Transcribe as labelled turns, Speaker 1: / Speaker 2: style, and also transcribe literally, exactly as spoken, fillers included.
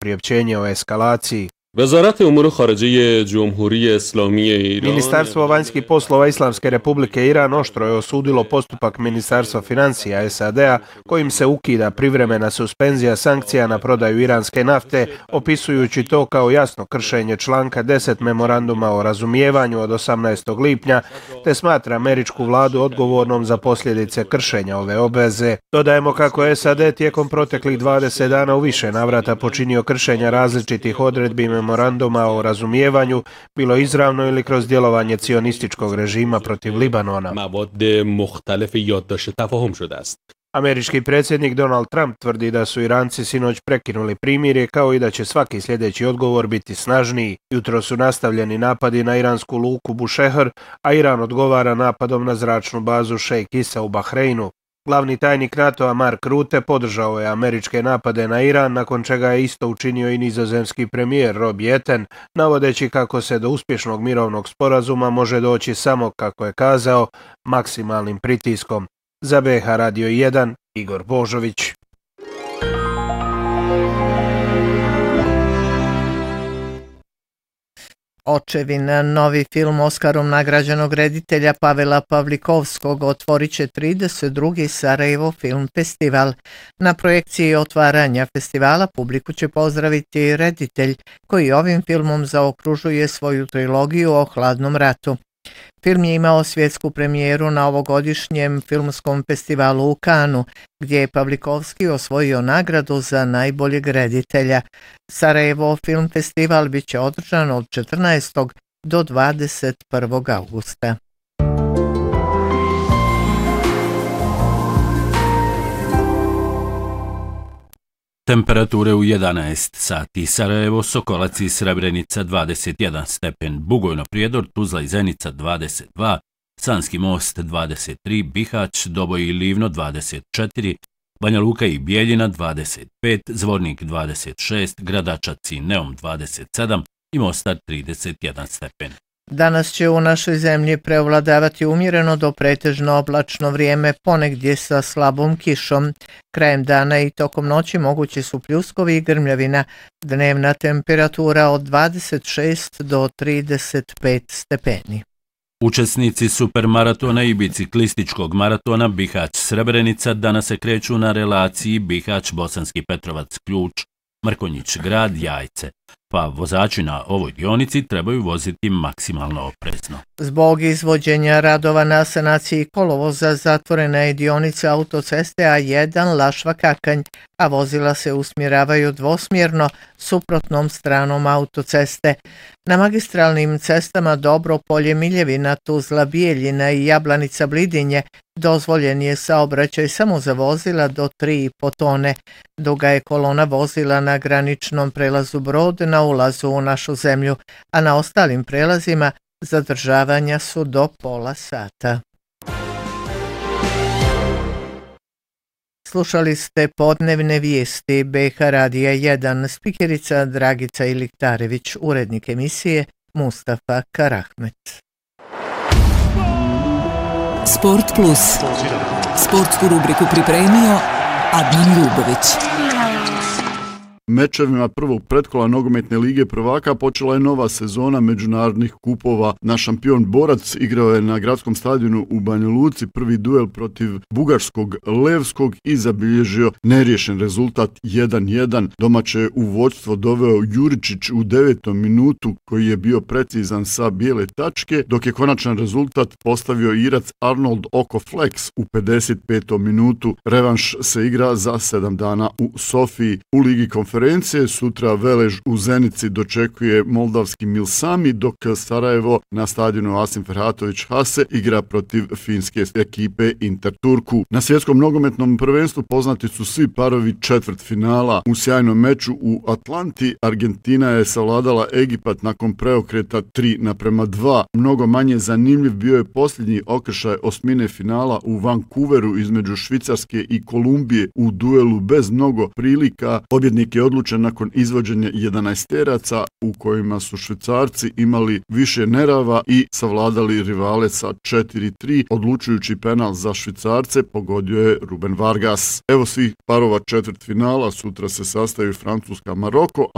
Speaker 1: priopćenje o eskalaciji.
Speaker 2: وزارت امور خارجه جمهوری اسلامی ایران
Speaker 1: Ministarstvo vanjskih poslova Islamske republike Iran oštro je osudilo postupak Ministarstva financija S A D-a kojim se ukida privremena suspenzija sankcija na prodaju iranske nafte, opisujući to kao jasno kršenje članka deset memoranduma o razumijevanju od osamnaestog lipnja, te smatra američku vladu odgovornom za posljedice kršenja ove obveze. Dodajemo kako S A D tijekom proteklih dvadeset dana u više navrata počinio kršenja različitih odredbi memoranduma o razumijevanju, bilo izravno ili kroz djelovanje cionističkog režima protiv Libanona. Američki predsjednik Donald Trump tvrdi da su Iranci sinoć prekinuli primirje, kao i da će svaki sljedeći odgovor biti snažniji. Jutro su nastavljeni napadi na iransku luku Bushehr, a Iran odgovara napadom na zračnu bazu Šejk Isa u Bahreinu. Glavni tajnik NATO-a Mark Rutte podržao je američke napade na Iran, nakon čega je isto učinio i nizozemski premijer Rob Jetten, navodeći kako se do uspješnog mirovnog sporazuma može doći samo, kako je kazao, maksimalnim pritiskom. Za B H Radio jedan, Igor Božović.
Speaker 3: Očevin, novi film Oskarom nagrađenog reditelja Pavela Pavlikovskog, otvorit će trideset drugi Sarajevo film festival. Na projekciji otvaranja festivala publiku će pozdraviti reditelj koji ovim filmom zaokružuje svoju trilogiju o hladnom ratu. Film je imao svjetsku premijeru na ovogodišnjem filmskom festivalu u Kanu, gdje je Pavlikovski osvojio nagradu za najboljeg reditelja. Sarajevo film festival bit će održan od četrnaestog do dvadeset prvog augusta.
Speaker 4: Temperature u jedanaest sati, Sarajevo, Sokolac i Srebrenica dvadeset jedan stepen, Bugojno Prijedor, Tuzla i Zenica dvadeset dva, Sanski Most dvadeset tri, Bihać, Doboj i Livno dvadeset četiri, Banja Luka i Bijeljina dvadeset pet, Zvornik dvadeset šest, Gradačac i Neum dvadeset sedam i Mostar trideset jedan stepen.
Speaker 3: Danas će u našoj zemlji prevladavati umjereno do pretežno oblačno vrijeme, ponegdje sa slabom kišom. Krajem dana i tokom noći mogući su pljuskovi i grmljavina. Dnevna temperatura od dvadeset šest do trideset pet stepeni.
Speaker 4: Učesnici supermaratona i biciklističkog maratona Bihać-Srebrenica danas se kreću na relaciji Bihać-Bosanski Petrovac-Ključ, Mrkonjić-Grad, Jajce, pa vozači na ovoj dionici trebaju voziti maksimalno oprezno.
Speaker 3: Zbog izvođenja radova na sanaciji kolovoza zatvorena je dionica autoceste A jedan Lašva-Kakanj, a vozila se usmjeravaju dvosmjerno suprotnom stranom autoceste. Na magistralnim cestama Dobro Polje Miljevina, Tuzla Bijeljina i Jablanica Blidinje dozvoljen je saobraćaj samo za vozila do tri i po tone. Duga je kolona vozila na graničnom prelazu Brod na ulazu u našu zemlju, a na ostalim prelazima zadržavanja su do pola sata. Slušali ste podnevne vijesti B H Radija jedan, spikerica Dragica Iliktarević, urednik emisije Mustafa Karahmet.
Speaker 5: Sport Plus. Sportsku rubriku pripremio Adnan Ljubović.
Speaker 6: Mečevima prvog pretkola nogometne lige prvaka počela je nova sezona međunarodnih kupova. Naš šampion Borac igrao je na gradskom stadionu u Banja Luci prvi duel protiv bugarskog Levskog i zabilježio neriješen rezultat jedan jedan. Domaće u vodstvo doveo Juričić u devetom minutu koji je bio precizan sa bijele tačke, dok je konačan rezultat postavio Irac Arnold Oko Flex u pedeset petom minutu. Revanš se igra za sedam dana u Sofiji. U ligi konferencije sutra Velež u Zenici dočekuje moldavski Milsami, dok Sarajevo na stadionu Asim Ferhatović Hase igra protiv finske ekipe Inter Turku. Na svjetskom nogometnom prvenstvu poznati su svi parovi četvrtfinala. U sjajnom meču u Atlanti Argentina je savladala Egipat nakon preokreta tri naprema dva. Mnogo manje zanimljiv bio je posljednji okršaj osmine finala u Vancouveru između Švicarske i Kolumbije u duelu bez mnogo prilika. Pobjednik je odlučen nakon izvođenja jedanaesteraca u kojima su Švicarci imali više nerava i savladali rivale sa četiri tri. Odlučujući penal za Švicarce pogodio je Ruben Vargas. Evo svih parova četvrtfinala, sutra se sastaju Francuska Maroko,